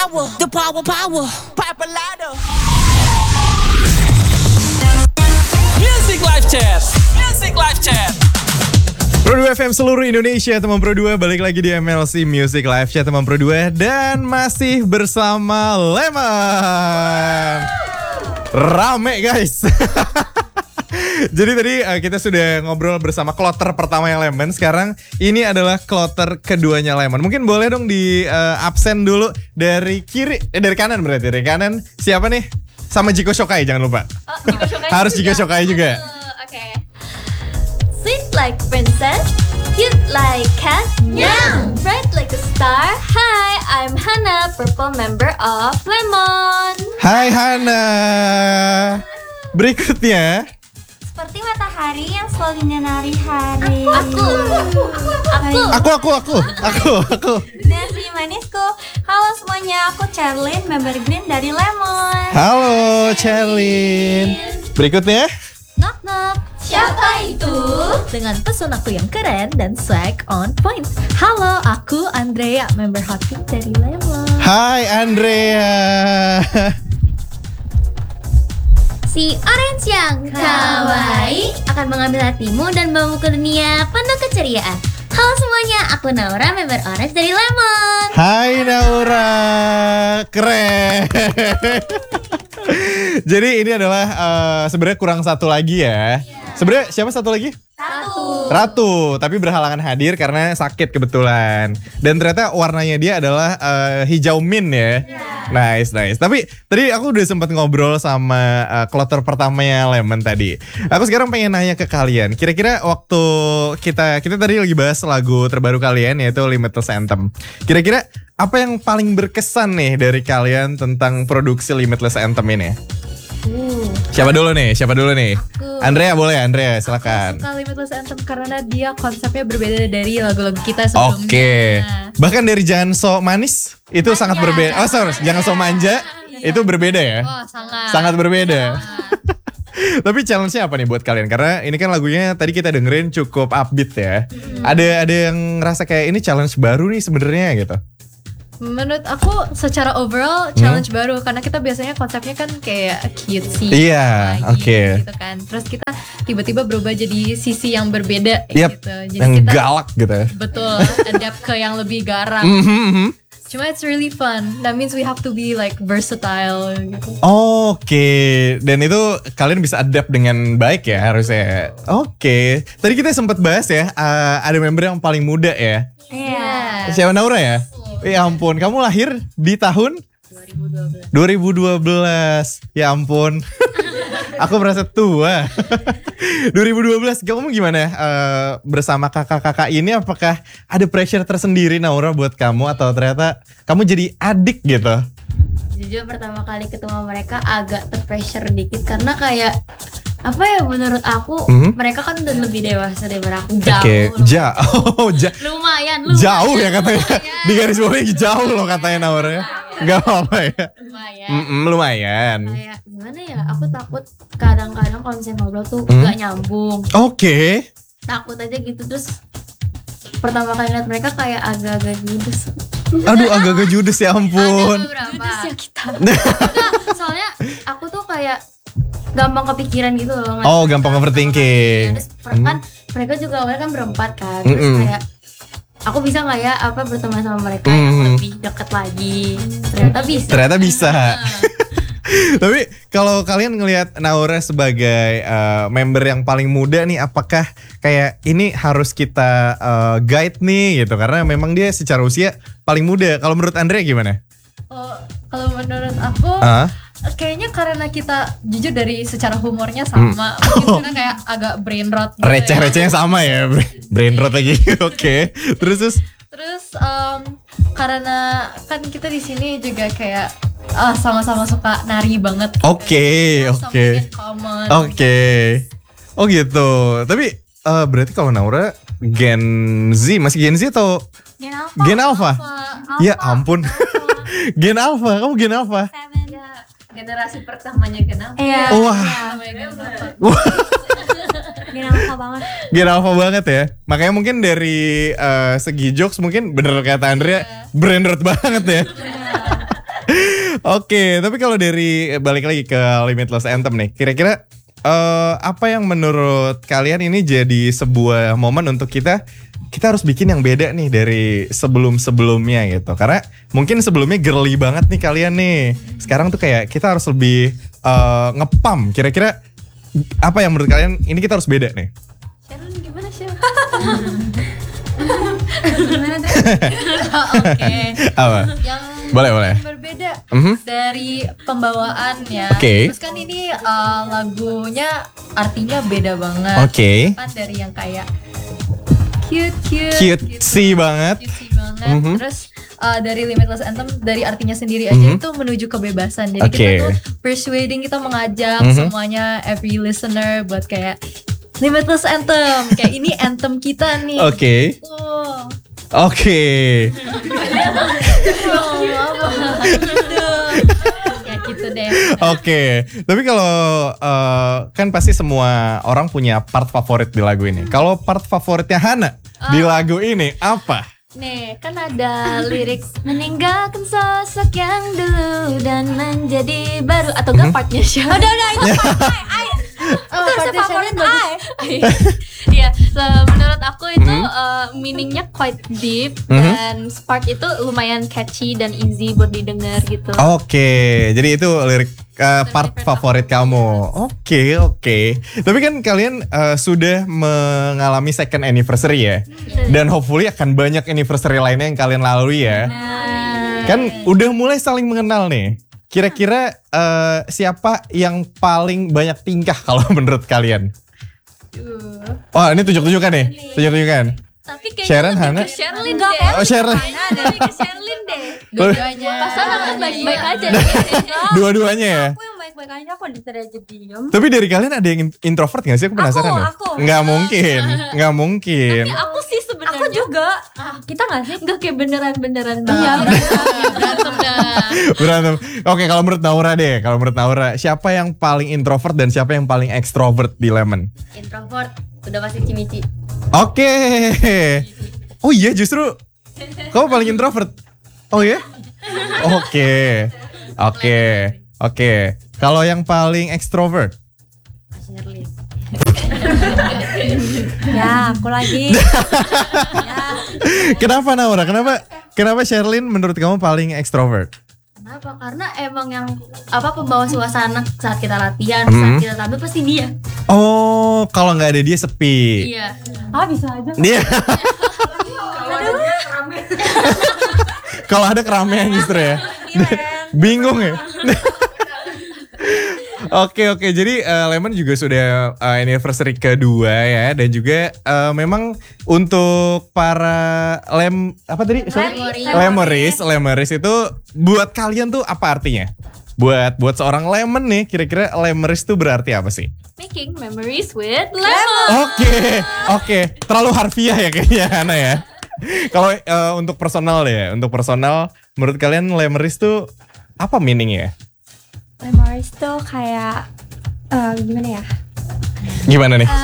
Papalado. Music Live Chat. Music Live Chat. Pro 2 FM seluruh Indonesia, teman Pro 2 balik lagi di MLC Music Live Chat teman Pro 2 dan masih bersama Lemon. Rame guys. Jadi tadi kita sudah ngobrol bersama kloter pertama yang Lemon. Sekarang ini adalah kloter keduanya Lemon. Mungkin boleh dong di absen dulu dari kiri, dari kanan berarti. Dari kanan siapa nih? Sama Jiko Shokai jangan lupa. Jiko Shokai Harus Jiko Shokai juga. Oke. Sweet like princess, cute like cat, meow. Bright like a star. Hi, I'm Hana, purple member of Lemon. Hai Hana. Berikutnya Seperti matahari yang selalu menyinari hari. Aku. Dan si manisku. Halo semuanya, aku Charlene, member Green dari Lemon. Halo Charlene. Berikutnya Knock knock. Siapa itu? Dengan pesonaku yang keren dan swag on point. Halo, aku Andrea, member Hot Pink dari Lemon. Hai Andrea. Si orange yang kawaii akan mengambil hatimu dan membawamu ke dunia penuh keceriaan. Halo semuanya, aku Naura, member orange dari Lemon. Hai Naura. Keren. Jadi ini adalah sebenarnya kurang satu lagi ya. Sebenarnya siapa satu lagi? Ratu, tapi berhalangan hadir karena sakit kebetulan. Dan ternyata warnanya dia adalah hijau mint ya. Nice. Tapi tadi aku udah sempat ngobrol sama kloter pertamanya Lemon tadi. Aku sekarang pengen nanya ke kalian. Kira-kira waktu kita tadi lagi bahas lagu terbaru kalian yaitu Limitless Anthem. Kira-kira apa yang paling berkesan nih dari kalian tentang produksi Limitless Anthem ini? Siapa dulu nih? Aku. Andrea boleh, Andrea silakan. Suka Limitless Anthem karena dia konsepnya berbeda dari lagu-lagu kita sebelumnya. Oke. Bahkan dari Jangan So Manis itu sangat berbeda. Oh sorry, Jangan So Manja itu berbeda ya? Oh, Sangat berbeda. Tapi challenge-nya apa nih buat kalian? Karena ini kan lagunya tadi kita dengerin cukup upbeat ya. Ada yang ngerasa kayak ini challenge baru nih sebenarnya gitu. Menurut aku secara overall challenge baru karena kita biasanya konsepnya kan kayak cutesy. Iya, oke. Gitu kan. Terus kita tiba-tiba berubah jadi sisi yang berbeda Yap, gitu. Jadi yang kita galak gitu ya. betul adapt ke yang lebih garang. Cuma it's really fun. That means we have to be like versatile gitu. Oke, dan itu kalian bisa adapt dengan baik ya harusnya. Oke, tadi kita sempat bahas ya, ada member yang paling muda ya. Iya. Siapa Naura ya? Ya ampun, kamu lahir di tahun 2012. Ya ampun. Aku merasa tua. 2012, kamu gimana bersama kakak-kakak ini? Apakah ada pressure tersendiri Naura buat kamu atau ternyata kamu jadi adik gitu? Jujur pertama kali ketemu mereka agak terpressure dikit karena kayak apa ya menurut aku mereka kan udah lebih dewasa daripada aku jauh. Lumayan. Jauh ya katanya. Di garis bawahnya jauh loh katanya Naura. Gak apa-apa ya. Lumayan. Kayak gimana ya? Aku takut kadang-kadang kalau misalnya ngobrol tuh gak nyambung. Oke. Takut aja gitu terus pertama kali lihat mereka kayak agak-agak judes. Aduh agak-agak judes ya ampun. Ada beberapa. Judes ya kita. Soalnya aku tuh kayak gampang kepikiran gitu loh. Oh gampang overthinking. Terus kan mereka juga awalnya kan berempat kan. Terus kayak aku bisa gak ya berteman sama mereka yang lebih deket lagi. Ternyata bisa. Tapi kalau kalian ngelihat Naura sebagai member yang paling muda nih, apakah kayak ini harus kita guide nih gitu? Karena memang dia secara usia paling muda. Kalau menurut Andrea gimana? Kalau menurut aku kayaknya karena kita jujur dari secara humornya sama. Mungkin karena kayak agak brain rot gitu. Receh-recehnya sama ya. Brain rot lagi. Oke. Terus karena kan kita di sini juga kayak sama-sama suka nari banget. Oke. Oh gitu. Tapi berarti kalau Naura Gen Z, masih Gen Z atau Gen Alpha? Ya ampun. Gen Alpha, kamu Gen Alpha? Generasi pertamanya Gen Alpha. Iya. Wah. Gen Alpha banget ya. Makanya mungkin dari segi jokes mungkin bener kata Andrea, brain rot banget ya. Oke, tapi kalau dari balik lagi ke Limitless Anthem nih, kira-kira apa yang menurut kalian ini jadi sebuah momen untuk kita harus bikin yang beda nih dari sebelum-sebelumnya gitu. Karena mungkin sebelumnya girly banget nih kalian nih. Sekarang tuh kayak kita harus lebih ngepam. Kira-kira apa yang menurut kalian ini kita harus beda nih? Sharon gimana sih? Oke. Apa? Yang Boleh. berbeda dari pembawaan ya. Oke. Terus kan ini lagunya artinya beda banget. Oke. Kan dari yang kayak cute Cutesy banget. cutesy banget. Terus dari Limitless Anthem dari artinya sendiri aja itu menuju kebebasan. Jadi kita tuh persuading, kita mengajak semuanya, every listener buat kayak Limitless Anthem. Kayak ini anthem kita nih. Oke. Oh. Oke. Ya gitu deh. Oke. Tapi kalau kan pasti semua orang punya part favorit di lagu ini. Kalau part favoritnya Hana di lagu ini apa? Nih, kan ada lirik meninggalkan sosok yang dulu dan menjadi baru, atau gak partnya siapa? Udah itu itu favorit Iya, menurut aku itu meaningnya quite deep dan part itu lumayan catchy dan easy buat didengar gitu. Oke, jadi itu lirik part favorit kamu. Oke. Tapi kan kalian sudah mengalami second anniversary ya, dan hopefully akan banyak anniversary lainnya yang kalian lalui ya. Kan udah mulai saling mengenal nih. Kira-kira siapa yang paling banyak tingkah kalau menurut kalian? Wah, ini tunjuk-tunjukkan nih. Tunjuk-tunjukkan. Tapi kayaknya Sharon, lebih Hana? ke Sherlyn deh. Oh, Sharon. Lebih ke Sherlyn deh. Dua-duanya. Pasangan kan baik-baik aja. Dua-duanya ya. Aku yang baik-baik aja, aku diterima aja diem. Tapi dari kalian ada yang introvert gak sih? Aku penasaran deh. aku. Nggak mungkin. Aku sih sebenarnya. Aku juga. Kita nggak sih? Enggak kayak beneran. Iya. Berantem dah. Berantem. Oke, kalau menurut Naura, siapa yang paling introvert dan siapa yang paling extrovert di Lemon? Introvert udah pasti Cimici. Oke. Oh iya, justru kamu paling introvert. Oh iya? Oke. Kalau yang paling extrovert? Sherlyn. Ya, aku lagi. Kenapa Naura? Kenapa Sherlyn menurut kamu paling extrovert? Kenapa? Karena emang yang pembawa suasana saat kita latihan, saat kita tampil pasti dia. Oh, kalau nggak ada dia sepi. Iya. Bisa aja. Dia. Kalau ada keramaian justru ya. Bingung ya. Oke, jadi Lemon juga sudah anniversary kedua ya, dan juga memang untuk para Lemeris itu buat kalian tuh apa artinya? Buat seorang Lemon nih, kira-kira Lemeris tuh berarti apa sih? Making memories with Lemon. Oke. Terlalu harfiah ya kayaknya Hana ya. Kalau untuk personal menurut kalian Lemeris tuh apa meaningnya? Memories tuh kayak gimana ya? Gimana nih?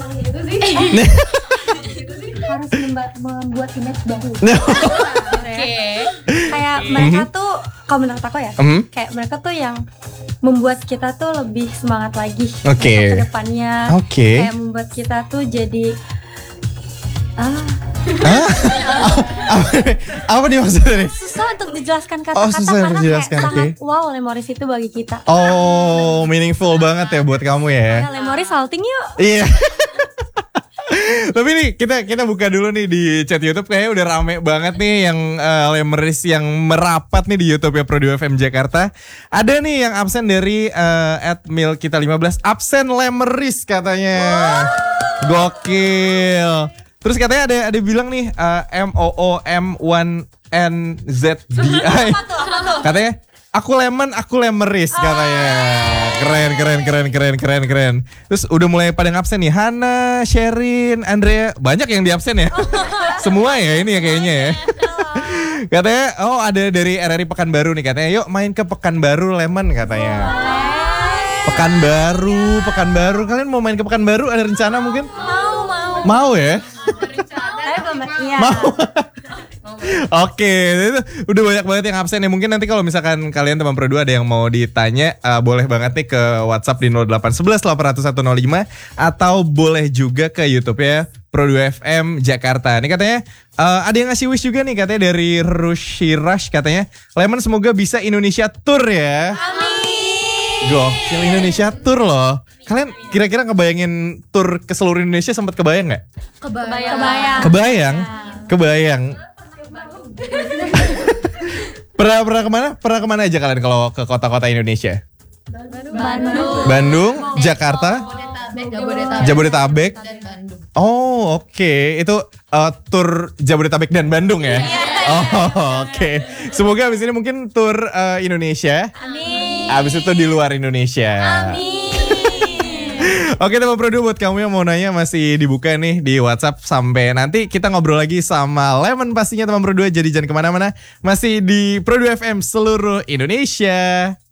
Harus membuat image baru. Oke. Kayak mereka tuh, kalau menurut aku ya, kayak mereka tuh yang membuat kita tuh lebih semangat lagi Oke. untuk kedepannya. Oke. Kayak membuat kita tuh jadi Apa nih maksudnya nih? susah untuk dijelaskan Oh, kata-kata susah karena dijelaskan, kayak oke. sangat wow Lemoris itu bagi kita. Oh, meaningful banget ya buat kamu ya. Ya, Lemoris salting yuk. Iya. Tapi nih kita buka dulu nih di chat YouTube, kayaknya udah rame banget nih yang Lemeris yang merapat nih di YouTube ya Pro2 FM Jakarta. Ada nih yang absen dari @milkita15, absen Lemeris katanya. Gokil. Terus katanya ada bilang nih MOOM1NZDI. Katanya aku Lemeris katanya. Keren. Terus udah mulai pada ngabsen nih. Hana, Sherin, Andrea, banyak yang di absen ya. Semua ya ini ya kayaknya ya. Katanya ada dari RRI Pekanbaru nih, katanya yuk main ke Pekanbaru Lemon katanya. Pekanbaru. Kalian mau main ke Pekanbaru, ada rencana mungkin? Mau ya? Saya belum iya. Mau. Oke, itu udah banyak banget yang absen ya. Mungkin nanti kalau misalkan kalian teman Pro 2 ada yang mau ditanya, boleh banget nih ke WhatsApp di 0811 80105 atau boleh juga ke YouTube ya Pro 2 FM Jakarta. Ini katanya ada yang ngasih wish juga nih katanya dari Rush katanya. Lemon semoga bisa Indonesia Tour ya. Amin. Gokil, Indonesia Tour loh. Kalian kira-kira ngebayangin tour ke seluruh Indonesia sempat kebayang nggak? Kebayang. Pernah kemana? Pernah kemana aja kalian kalau ke kota-kota Indonesia? Bandung, Jakarta, Jabodetabek. Oh, oke. Itu tour Jabodetabek dan Bandung ya? Oh, oke. Semoga abis ini mungkin tour Indonesia. Amin. Abis itu di luar Indonesia. Amin. Oke teman Pro 2, buat kamu yang mau nanya masih dibuka nih di WhatsApp. Sampai nanti kita ngobrol lagi sama Lemon pastinya teman Pro 2. Jadi jangan kemana-mana, masih di Pro 2 FM seluruh Indonesia.